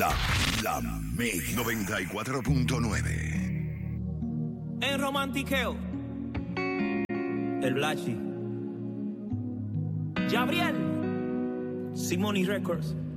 La Mega 94.9. En romantiqueo, el Blachi, Gabriel, Simoni Records.